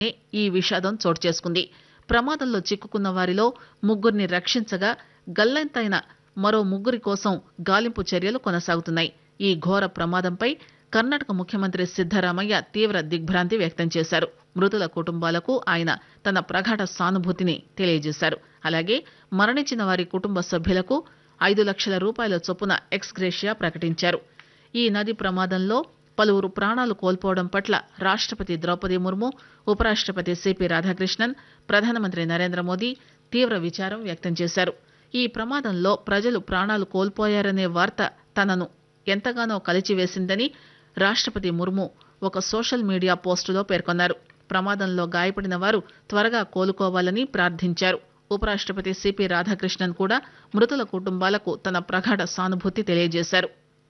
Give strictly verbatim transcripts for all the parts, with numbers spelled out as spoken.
ఈ విషాదం చోటు చేసుకుంది. ప్రమాదంలో చిక్కుకున్న వారిలో ముగ్గురిని రక్షించగా గల్లంతైన మరో ముగ్గురి కోసం గాలింపు చర్యలు కొనసాగుతున్నాయి. ఈ ఘోర ప్రమాదంపై కర్ణాటక ముఖ్యమంత్రి సిద్దరామయ్య తీవ్ర దిగ్భ్రాంతి వ్యక్తం చేశారు. మృతుల కుటుంబాలకు ఆయన తన ప్రగాఢ సానుభూతిని తెలియజేశారు. అలాగే మరణించిన వారి కుటుంబ సభ్యులకు ఐదు లక్షల రూపాయల చొప్పున ఎక్స్ గ్రేషియా ప్రకటించారు. ఈ నది ప్రమాదంలో పలువురు ప్రాణాలు కోల్పోవడం పట్ల రాష్టపతి ద్రౌపది ముర్ము, ఉపరాష్టపతి సిపి రాధాకృష్ణన్, ప్రధానమంత్రి నరేంద్ర మోదీ తీవ్ర విచారం వ్యక్తం చేశారు. ఈ ప్రమాదంలో ప్రజలు ప్రాణాలు కోల్పోయారనే వార్త తనను ఎంతగానో కలిచివేసిందని రాష్టపతి ముర్ము ఒక సోషల్ మీడియా పోస్టులో పేర్కొన్నారు. ప్రమాదంలో గాయపడిన వారు త్వరగా కోలుకోవాలని ప్రార్థించారు. ఉపరాష్టపతి సిపి రాధాకృష్ణన్ కూడా మృతుల కుటుంబాలకు తన ప్రగాఢ సానుభూతి తెలియజేశారు.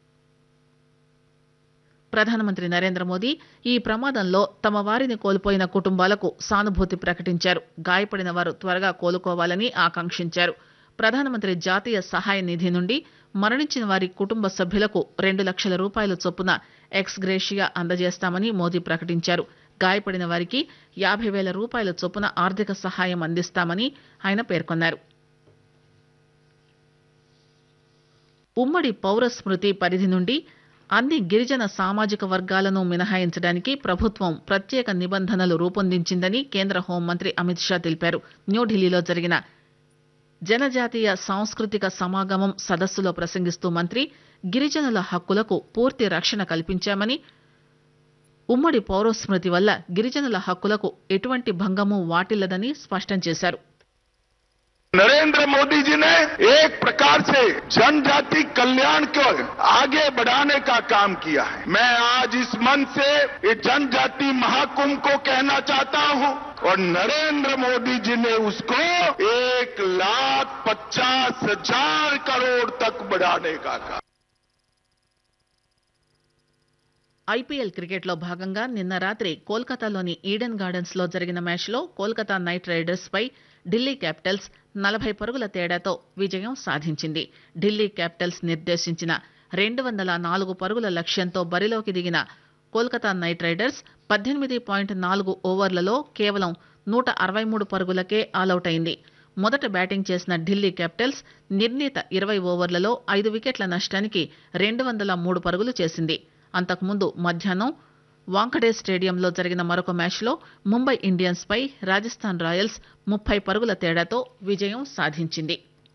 ప్రధానమంత్రి నరేంద్ర మోదీ ఈ ప్రమాదంలో తమ వారిని కోల్పోయిన కుటుంబాలకు సానుభూతి ప్రకటించారు. గాయపడిన వారు త్వరగా కోలుకోవాలని ఆకాంక్షించారు. ప్రధానమంత్రి జాతీయ సహాయ నిధి నుండి మరణించిన వారి కుటుంబ సభ్యులకు రెండు లక్షల రూపాయల చొప్పున ఎక్స్ గ్రేషియా అందజేస్తామని మోదీ ప్రకటించారు. గాయపడిన వారికి యాభై వేల రూపాయల చొప్పున ఆర్థిక సహాయం అందిస్తామని ఆయన పేర్కొన్నారు. ఉమ్మడి పౌర స్మృతి పరిధి నుండి అన్ని గిరిజన సామాజిక వర్గాలను మినహాయించడానికి ప్రభుత్వం ప్రత్యేక నిబంధనలు రూపొందించిందని కేంద్ర హోంమంత్రి అమిత్ షా తెలిపారు. న్యూఢిల్లీలో జరిగిన జనజాతీయ సాంస్కృతిక సమాగమం సదస్సులో ప్రసంగిస్తూ మంత్రి గిరిజనుల హక్కులకు పూర్తి రక్షణ కల్పించామని, ఉమ్మడి పౌరస్మృతి వల్ల గిరిజనుల హక్కులకు ఎటువంటి భంగము వాటిల్లదని స్పష్టం చేశారు. नरेंद्र मोदी जी ने एक प्रकार से जनजाति कल्याण को आगे बढ़ाने का काम किया है. मैं आज इस मंच से इस जनजाति महाकुंभ को कहना चाहता हूं और नरेंद्र मोदी जी ने उसको एक लाख पचास हजार करोड़ तक बढ़ाने का काम. ఐపీఎల్ క్రికెట్ లో భాగంగా నిన్న రాత్రి కోల్కతాలోని ఈడెన్ గార్డెన్స్ లో జరిగిన మ్యాచ్ లో కోల్కతా నైట్ రైడర్స్ పై ఢిల్లీ క్యాపిటల్స్ నలభై పరుగుల తేడాతో విజయం సాధించింది. ఢిల్లీ క్యాపిటల్స్ నిర్దేశించిన రెండు వందల నాలుగు పరుగుల లక్ష్యంతో బరిలోకి దిగిన కోల్కతా నైట్ రైడర్స్ పద్దెనిమిది పాయింట్ నాలుగు ఓవర్లలో కేవలం నూట అరవై మూడు పరుగులకే ఆలౌట్ అయింది. మొదట బ్యాటింగ్ చేసిన ఢిల్లీ క్యాపిటల్స్ నిర్ణీత ఇరవై ఓవర్లలో ఐదు వికెట్ల నష్టానికి రెండు వందల మూడు పరుగులు చేసింది. అంతకుముందు మధ్యాహ్నం వాంఖడే స్టేడియంలో జరిగిన మరొక మ్యాచ్లో ముంబై ఇండియన్స్ పై రాజస్థాన్ రాయల్స్ ముప్పై పరుగుల తేడాతో విజయం సాధించింది.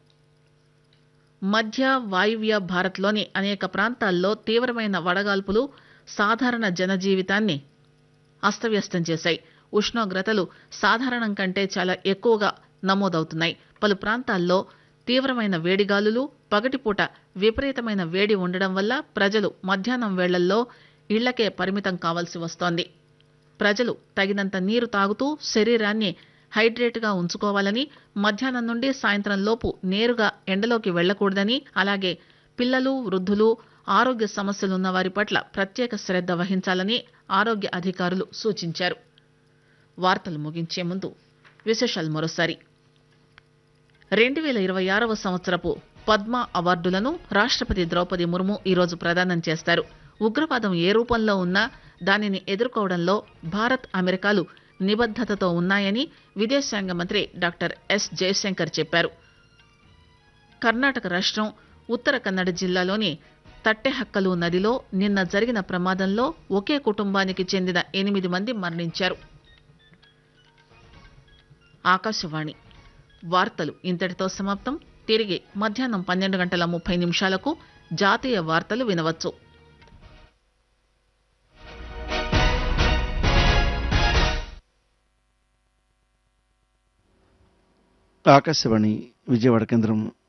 మధ్య వాయువ్య భారత్లోని అనేక ప్రాంతాల్లో తీవ్రమైన వడగాల్పులు సాధారణ జనజీవితాన్ని అస్తవ్యస్తం చేశాయి. ఉష్ణోగ్రతలు సాధారణం కంటే చాలా ఎక్కువగా నమోదవుతున్నాయి. పలు ప్రాంతాల్లో తీవ్రమైన వేడిగాలులు, పగటిపూట విపరీతమైన వేడి ఉండడం వల్ల ప్రజలు మధ్యాహ్నం వేళల్లో ఇళ్లకే పరిమితం కావాల్సి వస్తోంది. ప్రజలు తగినంత నీరు తాగుతూ శరీరాన్ని హైడ్రేట్ గా ఉంచుకోవాలని, మధ్యాహ్నం నుండి సాయంత్రం లోపు నేరుగా ఎండలోకి వెళ్లకూడదని, అలాగే పిల్లలు, వృద్ధులు, ఆరోగ్య సమస్యలున్న వారి పట్ల ప్రత్యేక శ్రద్ధ వహించాలని ఆరోగ్య అధికారులు సూచించారు. వార్తలు ముగించే ముందు విశేషాలు మరోసారి. రెండు వేల ఇరవై ఆరవ సంవత్సరపు పద్మ అవార్డులను రాష్టపతి ద్రౌపది ముర్ము ఈరోజు ప్రదానం చేస్తారు. ఉగ్రవాదం ఏ రూపంలో ఉన్నా దానిని ఎదుర్కోవడంలో భారత్, అమెరికాలు నిబద్దతతో ఉన్నాయని విదేశాంగ మంత్రి డాక్టర్ ఎస్ జయశంకర్ చెప్పారు. కర్ణాటక రాష్ట్రం ఉత్తర కన్నడ జిల్లాలోని తట్టెహక్కలు నదిలో నిన్న జరిగిన ప్రమాదంలో ఒకే కుటుంబానికి చెందిన ఎనిమిది మంది మరణించారు. ఆకాశవాణి వార్తలు ఇంతటితో సమాప్తం. తిరిగి మధ్యాహ్నం పన్నెండు గంటల ముప్పై నిమిషాలకు జాతీయ వార్తలు వినవచ్చు. ఆకాశవాణి విజయవాడ కేంద్రం